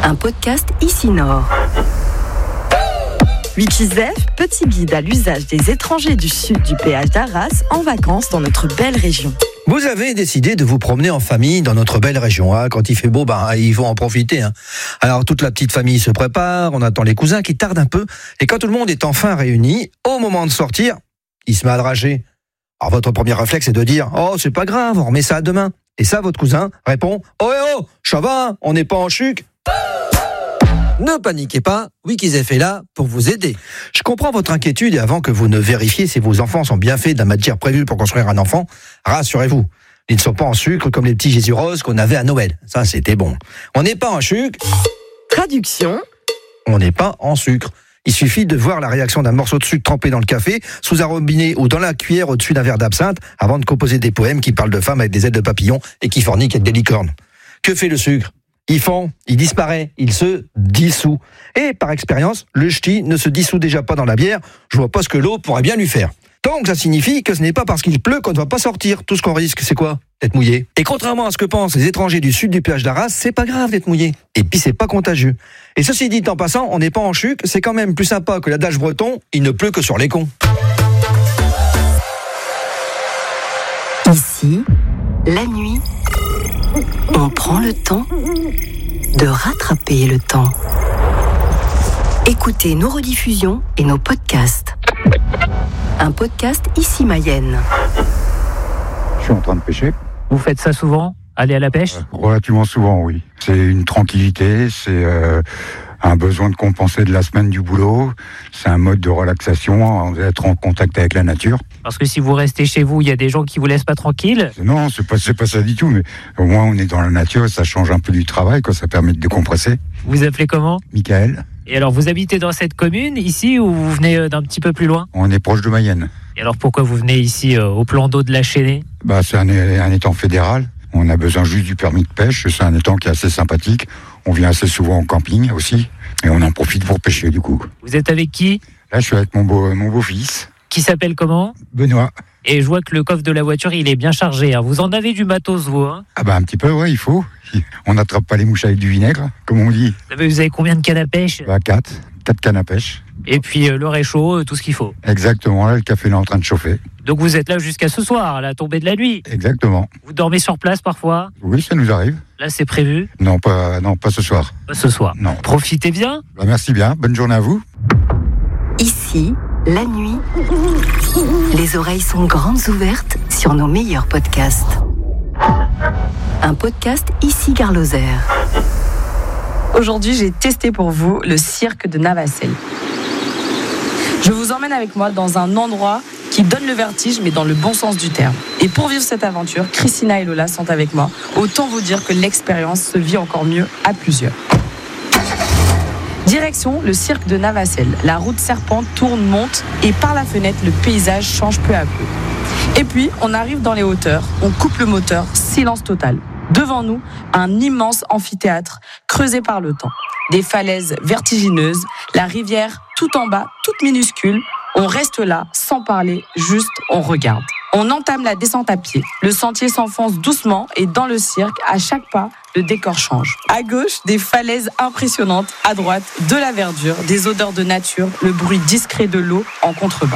Un podcast Ici Nord. Wikizef, petit guide à l'usage des étrangers du sud du péage d'Arras en vacances dans notre belle région. Vous avez décidé de vous promener en famille dans notre belle région. Quand il fait beau, il faut en profiter. Alors toute la petite famille se prépare, on attend les cousins qui tardent un peu. Et quand tout le monde est enfin réuni, au moment de sortir, il se met à drager. Alors votre premier réflexe est de dire « Oh, c'est pas grave, on remet ça à demain ». Et ça, votre cousin répond « Oh, ça va, on n'est pas en chuc ». Ne paniquez pas, Wikizef est là pour vous aider. Je comprends votre inquiétude et avant que vous ne vérifiez si vos enfants sont bien faits de la matière prévue pour construire un enfant, rassurez-vous, ils ne sont pas en sucre comme les petits Jésus roses qu'on avait à Noël. Ça, c'était bon. On n'est pas en sucre. Traduction. On n'est pas en sucre. Il suffit de voir la réaction d'un morceau de sucre trempé dans le café, sous un robinet ou dans la cuillère au-dessus d'un verre d'absinthe avant de composer des poèmes qui parlent de femmes avec des ailes de papillon et qui forniquent avec des licornes. Que fait le sucre ? Il fond, il disparaît, il se dissout. Et par expérience, le ch'ti ne se dissout déjà pas dans la bière, je vois pas ce que l'eau pourrait bien lui faire. Donc ça signifie que ce n'est pas parce qu'il pleut qu'on ne va pas sortir. Tout ce qu'on risque, c'est quoi ? D'être mouillé. Et contrairement à ce que pensent les étrangers du sud du péage d'Arras, c'est pas grave d'être mouillé. Et puis c'est pas contagieux. Et ceci dit en passant, on n'est pas en chuc, c'est quand même plus sympa que l'adage breton, il ne pleut que sur les cons. Ici, la nuit, on prend le temps de rattraper le temps. Écoutez nos rediffusions et nos podcasts. Un podcast Ici Mayenne. Je suis en train de pêcher. Vous faites ça souvent ? Aller à la pêche ? Relativement souvent, oui. C'est une tranquillité, c'est un besoin de compenser de la semaine du boulot, c'est un mode de relaxation, d'être en contact avec la nature. Parce que si vous restez chez vous, il y a des gens qui vous laissent pas tranquille ? Non, c'est pas ça du tout, mais au moins on est dans la nature, ça change un peu du travail, ça permet de décompresser. Vous appelez comment ? Michael. Et alors vous habitez dans cette commune, ici, ou vous venez d'un petit peu plus loin ? On est proche de Mayenne. Et alors pourquoi vous venez ici, au plan d'eau de la Chênaie ? C'est un étang fédéral. On a besoin juste du permis de pêche. C'est un étang qui est assez sympathique. On vient assez souvent en camping aussi. Et on en profite pour pêcher du coup. Vous êtes avec qui ? Là, je suis avec mon beau-fils. Qui s'appelle comment ? Benoît. Et je vois que le coffre de la voiture, il est bien chargé. Vous en avez du matos, vous, hein ? Un petit peu, ouais, il faut. On n'attrape pas les mouches avec du vinaigre, comme on dit. Vous avez combien de cannes à pêche ? 4 cannes à pêche. Et puis le réchaud, tout ce qu'il faut. Exactement, là, le café est en train de chauffer. Donc vous êtes là jusqu'à ce soir, à la tombée de la nuit. Exactement. Vous dormez sur place parfois ? Oui, ça nous arrive. Là, c'est prévu ? Non, pas ce soir. Pas ce soir. Non. Profitez bien. Merci bien, bonne journée à vous. Ici, la nuit, les oreilles sont grandes ouvertes sur nos meilleurs podcasts. Un podcast Ici Gare Lozère. Aujourd'hui, j'ai testé pour vous le cirque de Navacelles. Je vous emmène avec moi dans un endroit qui donne le vertige, mais dans le bon sens du terme. Et pour vivre cette aventure, Christina et Lola sont avec moi. Autant vous dire que l'expérience se vit encore mieux à plusieurs. Direction le cirque de Navacelles. La route serpente tourne, monte et par la fenêtre, le paysage change peu à peu. Et puis, on arrive dans les hauteurs, on coupe le moteur, silence total. Devant nous, un immense amphithéâtre creusé par le temps. Des falaises vertigineuses, la rivière tout en bas, toute minuscule. On reste là, sans parler, juste on regarde. On entame la descente à pied. Le sentier s'enfonce doucement et dans le cirque, à chaque pas, le décor change. À gauche, des falaises impressionnantes. À droite, de la verdure, des odeurs de nature, le bruit discret de l'eau en contrebas.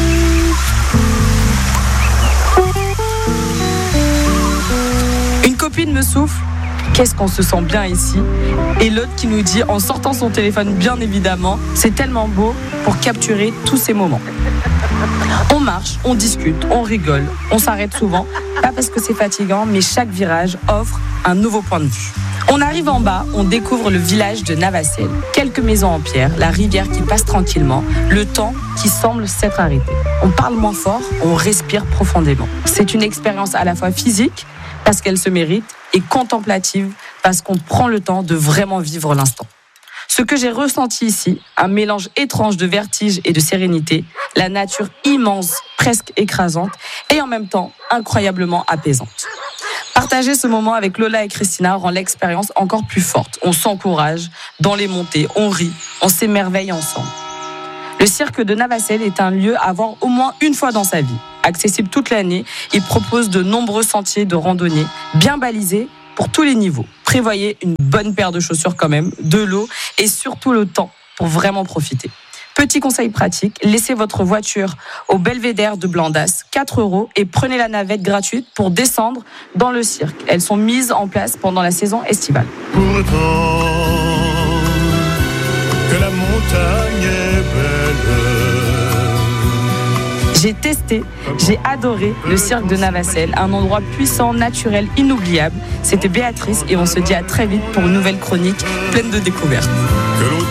Une copine me souffle. Qu'est-ce qu'on se sent bien ici ? Et l'autre qui nous dit, en sortant son téléphone bien évidemment, c'est tellement beau pour capturer tous ces moments. On marche, on discute, on rigole, on s'arrête souvent, pas parce que c'est fatigant, mais chaque virage offre un nouveau point de vue. On arrive en bas, on découvre le village de Navacelles. Quelques maisons en pierre, la rivière qui passe tranquillement, le temps qui semble s'être arrêté. On parle moins fort, on respire profondément. C'est une expérience à la fois physique, parce qu'elle se mérite, et contemplative, parce qu'on prend le temps de vraiment vivre l'instant. Ce que j'ai ressenti ici, un mélange étrange de vertige et de sérénité, la nature immense, presque écrasante, et en même temps incroyablement apaisante. Partager ce moment avec Lola et Christina rend l'expérience encore plus forte. On s'encourage, dans les montées, on rit, on s'émerveille ensemble. Le cirque de Navacelles est un lieu à voir au moins une fois dans sa vie. Accessible toute l'année, il propose de nombreux sentiers de randonnée, bien balisés, pour tous les niveaux. Prévoyez une bonne paire de chaussures quand même, de l'eau et surtout le temps pour vraiment profiter. Petit conseil pratique, laissez votre voiture au Belvédère de Blandas, 4 € et prenez la navette gratuite pour descendre dans le cirque. Elles sont mises en place pendant la saison estivale. Pourtant que la montagne est belle. J'ai testé, j'ai adoré le cirque de Navacelles, un endroit puissant, naturel, inoubliable. C'était Béatrice et on se dit à très vite pour une nouvelle chronique pleine de découvertes.